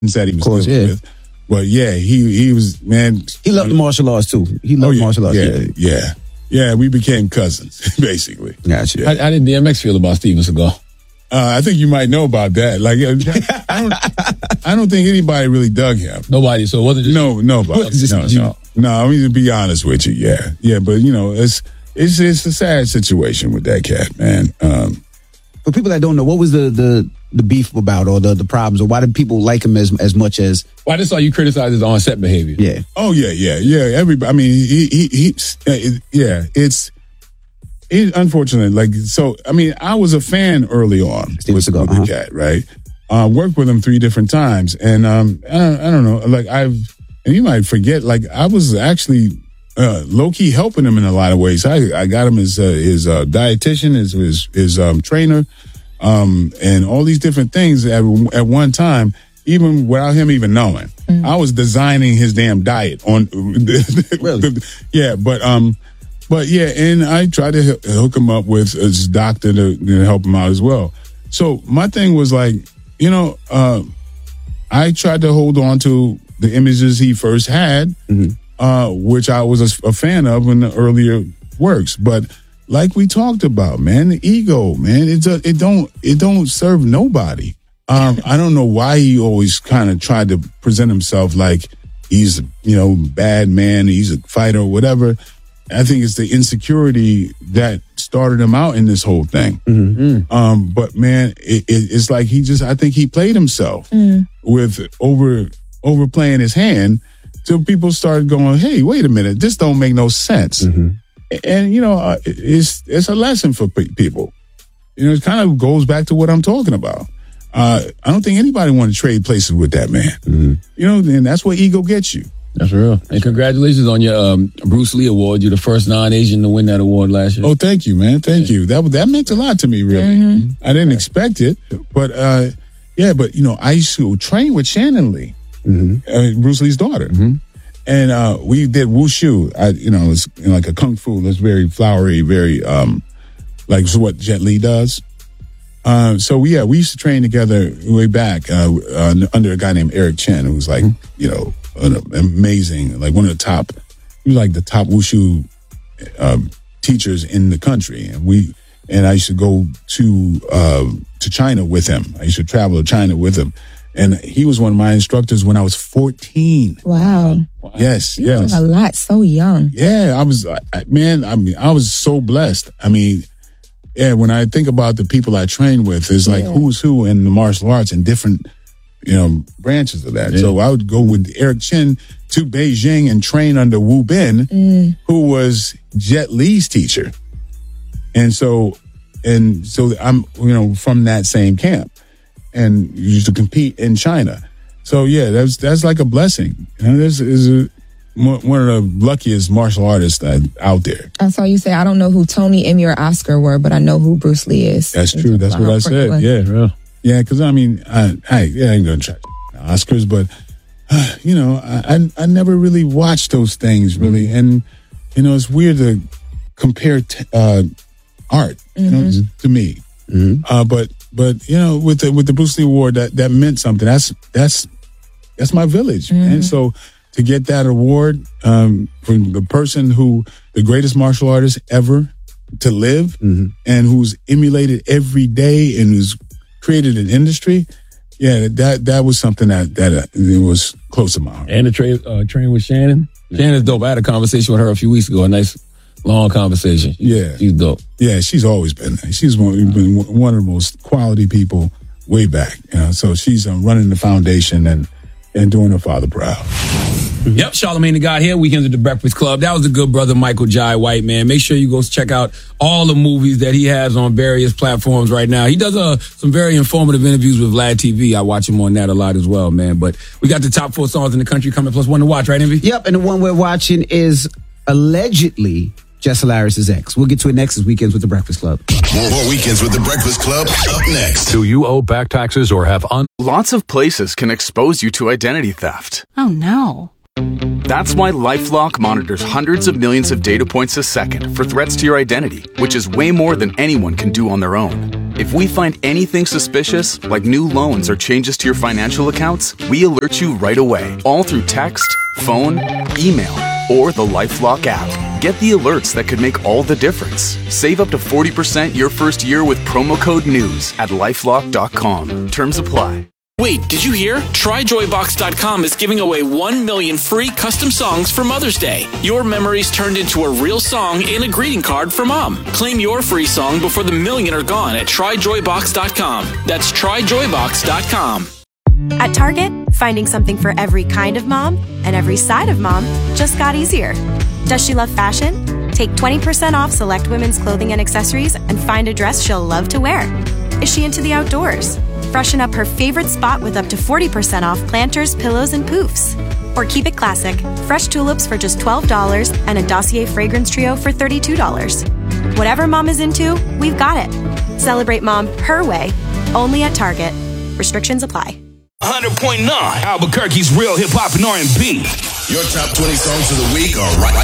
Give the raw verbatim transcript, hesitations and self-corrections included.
that he was course, dealing yeah. with. But yeah, he he was, man. He loved the martial arts too. He loved oh, yeah, martial arts. Yeah, Yeah. yeah. Yeah, we became cousins, basically. Gotcha. Yeah. How, how did D M X feel about Steven Seagal? Uh, I think you might know about that. Like, I don't, I don't think anybody really dug him. Nobody, so it wasn't just... No, nobody. Just no, you. no. No, I mean, to be honest with you, yeah. Yeah, but, you know, it's it's it's a sad situation with that cat, man. Um, For people that don't know, what was the, the, the beef about or the, the problems, or why did people like him as as much as... Well, I just saw you criticize his on-set behavior. Yeah. oh, yeah, yeah, yeah. Everybody, I mean, he, he, he uh, yeah, it's... It, unfortunately, like, so, I mean, I was a fan early on Steven with, Seagal, with uh-huh. the cat, right? Uh, worked with him three different times. And um, I, don't, I don't know, like, I've, and you might forget, like, I was actually uh, low-key helping him in a lot of ways. I, I got him as uh, his uh, dietitian, his, his, his um, trainer, um, and all these different things at, at one time, even without him even knowing. Mm. I was designing his damn diet on. Really? Yeah, but, um, But yeah, and I tried to hook him up with his doctor to, to help him out as well. So my thing was like, you know, uh, I tried to hold on to the images he first had, mm-hmm. uh, which I was a, a fan of in the earlier works. But like we talked about, man, the ego, man, it's a, it don't it don't serve nobody. Um, I don't know why he always kind of tried to present himself like he's, you know, bad man, he's a fighter or whatever. I think it's the insecurity that started him out in this whole thing. Mm-hmm. Um, but man, it, it, it's like he just, I think he played himself mm. with over overplaying his hand till people started going, hey, wait a minute, this don't make no sense. Mm-hmm. And, you know, uh, it's, it's a lesson for pe- people. You know, it kind of goes back to what I'm talking about. Uh, I don't think anybody want to trade places with that man. Mm-hmm. You know, and that's what ego gets you. That's real. And congratulations on your um, Bruce Lee Award. You're the first non-Asian to win that award last year. Oh, thank you, man. Thank yeah. you. That that meant a lot to me, really. Mm-hmm. I didn't expect it. But, uh, yeah, but, you know, I used to train with Shannon Lee, mm-hmm. uh, Bruce Lee's daughter. Mm-hmm. And uh, we did wushu. I, you know, it's you know, like a kung fu. That's very flowery, very, um, like what Jet Li does. Uh, so, yeah, we used to train together way back uh, uh, under a guy named Eric Chen, who was like, mm-hmm. you know, an amazing, like one of the top, he was like the top wushu um, teachers in the country. And we, and I used to go to, uh, to China with him. I used to travel to China with him. And he was one of my instructors when I was fourteen. Wow. wow. Yes, you yes. A lot, so young. Yeah, I was, I, man, I mean, I was so blessed. I mean, yeah, when I think about the people I trained with, it's like yeah. who's who in the martial arts and different, you know, branches of that. Yeah. So I would go with Eric Chen to Beijing and train under Wu Bin, mm. who was Jet Li's teacher. And so, and so I'm, you know, from that same camp and used to compete in China. So yeah, that's, that's like a blessing. You know, this is a, one of the luckiest martial artists out there. I saw you say, I don't know who Tony, Emmy, or Oscar were, but I know who Bruce Lee is. That's true. That's what I said. Yeah. Real. Yeah, because I mean, I, I, yeah, I ain't gonna try Oscars, but uh, you know, I, I, I never really watched those things really, and you know, it's weird to compare t- uh, art, mm-hmm. you know, to me. Mm-hmm. Uh, but but you know, with the with the Bruce Lee Award, that that meant something. That's that's that's my village, mm-hmm. and so to get that award um, from the person who the greatest martial artist ever to live, mm-hmm. and who's emulated every day, and who's created an industry, yeah, that that was something that that uh, it was close to my heart. And the train uh, train with Shannon. Yeah. Shannon's dope. I had a conversation with her a few weeks ago. A nice long conversation. Yeah, she's dope. Yeah, she's always been there. She's one, been one of the most quality people way back. You know, so she's uh, running the foundation and and doing her father proud. Yep, Charlamagne the God here, Weekends at the Breakfast Club. That was the good brother Michael Jai White, man. Make sure you go check out all the movies that he has on various platforms right now. He does uh, some very informative interviews with Vlad T V. I watch him on that a lot as well, man. But we got the top four songs in the country coming, plus one to watch, right, Envy? Yep, and the one we're watching is allegedly Jess Hilarious' ex. We'll get to it next as Weekends with the Breakfast Club. More Weekends with the Breakfast Club up next. Do you owe back taxes or have un... Lots of places can expose you to identity theft. Oh, no. That's why LifeLock monitors hundreds of millions of data points a second for threats to your identity, which is way more than anyone can do on their own. If we find anything suspicious, like new loans or changes to your financial accounts, we alert you right away, all through text, phone, email, or the LifeLock app. Get the alerts that could make all the difference. Save up to forty percent your first year with promo code NEWS at lifelock dot com. Terms apply. Wait, did you hear? Try Joy Box dot com is giving away one million free custom songs for Mother's Day. Your memories turned into a real song in a greeting card for Mom. Claim your free song before the million are gone at Try Joy Box dot com. That's Try Joy Box dot com. At Target, finding something for every kind of mom and every side of mom just got easier. Does she love fashion? Take twenty percent off select women's clothing and accessories and find a dress she'll love to wear. Is she into the outdoors? Freshen up her favorite spot with up to forty percent off planters, pillows, and poofs. Or keep it classic, fresh tulips for just twelve dollars and a Dossier fragrance trio for thirty-two dollars. Whatever mom is into, we've got it. Celebrate mom her way, only at Target. Restrictions apply. one hundred point nine Albuquerque's real hip hop and R and B. Your top twenty songs of the week are right